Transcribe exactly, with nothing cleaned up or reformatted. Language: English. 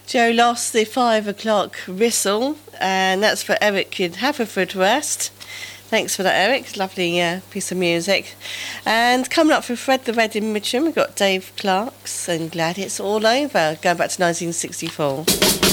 Joe lost the five o'clock whistle, and that's for Eric in Haverfordwest. Thanks for that, Eric. Lovely uh, piece of music. And coming up for Fred the Red in Mitcham, we've got Dave Clark's and Glad It's All Over, going back to nineteen sixty-four.